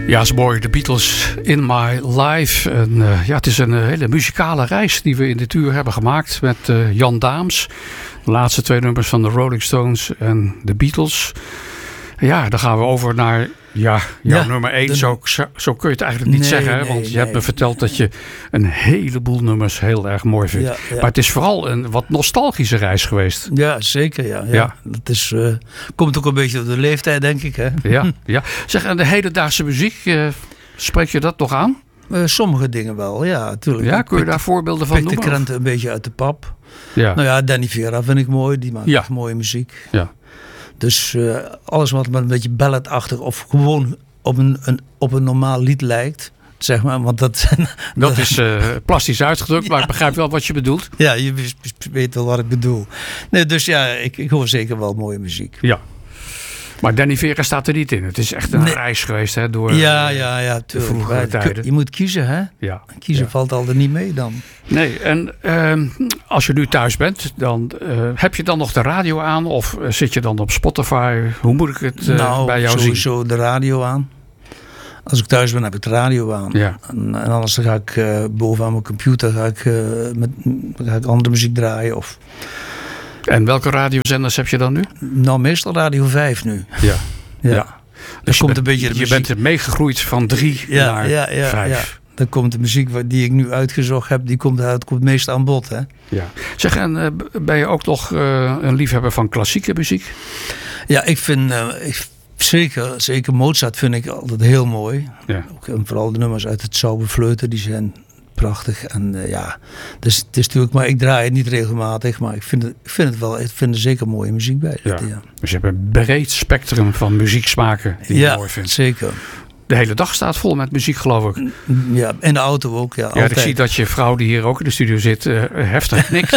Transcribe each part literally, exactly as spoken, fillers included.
Ja, is mooi. De Beatles in My Life. En, uh, ja, het is een uh, hele muzikale reis die we in dit uur hebben gemaakt met uh, Jan Daams. De laatste twee nummers van de Rolling Stones en de Beatles. Ja, dan gaan we over naar ja, jouw ja, nummer één. De... Zo, zo, zo kun je het eigenlijk niet nee, zeggen. Hè? Want nee, je nee. hebt me verteld dat je een heleboel nummers heel erg mooi vindt. Ja, ja. Maar het is vooral een wat nostalgische reis geweest. Ja, zeker. Ja, ja. ja. Dat is, uh, komt ook een beetje op de leeftijd, denk ik. Hè? Ja, ja. Zeg, en de hedendaagse muziek, uh, spreek je dat nog aan? Uh, sommige dingen wel, ja, natuurlijk. Ja, kun je daar voorbeelden van noemen? Ik de krenten een beetje uit de pap. Ja. Nou ja, Danny Vera vind ik mooi. Die maakt ja. echt mooie muziek. Ja. Dus uh, alles wat maar een beetje balladachtig of gewoon op een, een, op een normaal lied lijkt. Zeg maar, want dat, dat is uh, plastisch uitgedrukt, ja. maar ik begrijp wel wat je bedoelt. Ja, je weet wel wat ik bedoel. Nee, dus ja, ik, ik hoor zeker wel mooie muziek. Ja. Maar Danny Vera staat er niet in. Het is echt een nee. reis geweest hè, door ja, ja, ja, de vroegere tijden. Je moet kiezen, hè? Ja. Kiezen ja. valt altijd niet mee dan. Nee, en uh, als je nu thuis bent, dan uh, heb je dan nog de radio aan? Of uh, zit je dan op Spotify? Hoe moet ik het uh, nou, bij jou zien? Nou, sowieso de radio aan. Als ik thuis ben, heb ik de radio aan. Ja. En, en anders dan ga ik uh, bovenaan mijn computer ga ik, uh, met, ga ik andere muziek draaien. Of... En welke radiozenders heb je dan nu? Nou, meestal Radio vijf nu. Ja. ja. ja. Dus je, komt bent, een beetje de je bent meegegroeid van drie ja, naar ja, ja, vijf. Ja. Dan komt de muziek die ik nu uitgezocht heb, die komt, het komt meest aan bod. Hè? Ja. Zeg, en uh, ben je ook nog uh, een liefhebber van klassieke muziek? Ja, ik vind... Uh, ik, Zeker, zeker Mozart vind ik altijd heel mooi. Ja. Ook, en vooral de nummers uit het Zauberflöte, die zijn prachtig. En uh, ja, dus het is natuurlijk, maar ik draai het niet regelmatig, maar ik vind het, ik vind het wel, ik vind er zeker mooie muziek bij. Ja. Ja. Dus je hebt een breed spectrum van muzieksmaken die ja, je mooi vindt. Zeker. De hele dag staat vol met muziek, geloof ik. Ja, in de auto ook. Ja, ja ik zie dat je vrouw die hier ook in de studio zit uh, heftig knikt.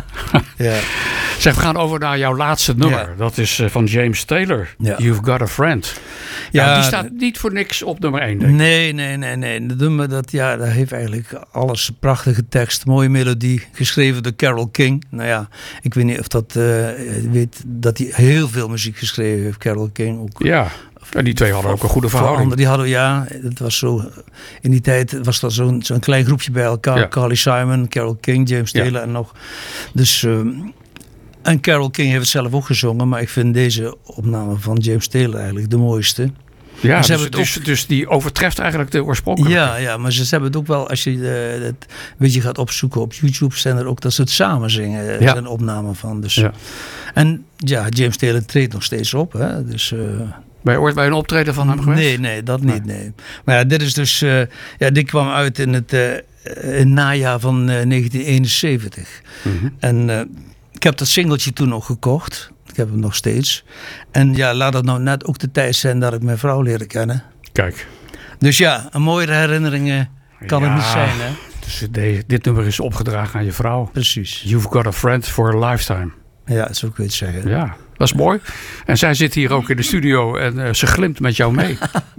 ja. Zeg, we gaan over naar jouw laatste nummer. Ja. Dat is uh, van James Taylor. Ja. You've Got a Friend. Ja, ja, die staat niet voor niks op nummer één, denk ik. Nee, nee, nee. nee. Dat nummer, dat, ja, dat heeft eigenlijk alles. Prachtige tekst, mooie melodie. Geschreven door Carole King. Nou ja, ik weet niet of dat... Uh, weet dat hij heel veel muziek geschreven heeft, Carole King. Ook. Ja. En die twee hadden ook een goede verhouding. Die hadden, ja, het was zo, in die tijd was dat zo'n zo'n klein groepje bij elkaar. Ja. Carly Simon, Carole King, James Taylor ja. en nog. Dus, um, en Carole King heeft het zelf ook gezongen. Maar ik vind deze opname van James Taylor eigenlijk de mooiste. Ja, dus, dus, dus, ook, dus die overtreft eigenlijk de oorspronkelijke. Ja, ja, maar ze hebben het ook wel, als je uh, het een beetje gaat opzoeken op YouTube, zijn er ook dat ze het samen zingen. Er ja. zijn opnamen van. Dus. Ja. En ja, James Taylor treedt nog steeds op. Hè, dus... Uh, Ben je ooit bij een optreden van hem geweest? Nee, nee, dat niet. Nee. Nee. Maar ja, dit is dus. Uh, ja, dit kwam uit in het, uh, in het najaar van uh, negentien eenenzeventig. Mm-hmm. En uh, ik heb dat singeltje toen nog gekocht. Ik heb hem nog steeds. En ja, laat het nou net ook de tijd zijn dat ik mijn vrouw leerde kennen. Kijk. Dus ja, een mooie herinnering kan ja, het niet zijn, hè? Dus de, dit nummer is opgedragen aan je vrouw. Precies. You've got a friend for a lifetime. Ja, zo kun je het zeggen. Ja. Dat is mooi. En zij zit hier ook in de studio en uh, ze glimt met jou mee.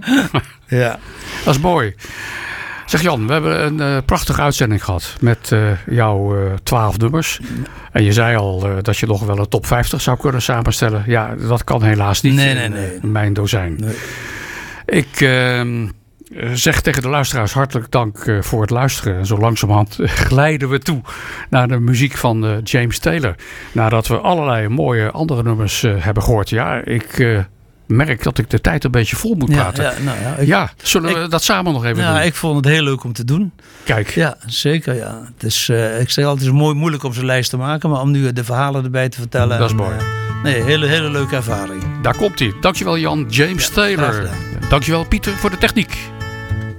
Ja. Dat is mooi. Zeg Jan, we hebben een uh, prachtige uitzending gehad met uh, jouw uh, twaalf nummers. En je zei al uh, dat je nog wel een top vijftig zou kunnen samenstellen. Ja, dat kan helaas niet nee, nee, nee. in mijn dozijn. Nee. Ik... Uh, zeg tegen de luisteraars hartelijk dank uh, voor het luisteren. En zo langzamerhand uh, glijden we toe naar de muziek van uh, James Taylor. Nadat we allerlei mooie andere nummers uh, hebben gehoord. Ja, ik uh, merk dat ik de tijd een beetje vol moet praten. Ja, ja, nou ja, ik, ja zullen we ik, dat samen nog even ja, doen? Ik vond het heel leuk om te doen. Kijk. Ja, zeker. Ja. Het is, uh, ik zeg altijd, het is mooi, moeilijk om zo'n lijst te maken. Maar om nu de verhalen erbij te vertellen. Dat is mooi. Uh, nee, hele, hele leuke ervaring. Daar komt hij. Dankjewel Jan. James ja, Taylor. Dankjewel Pieter voor de techniek.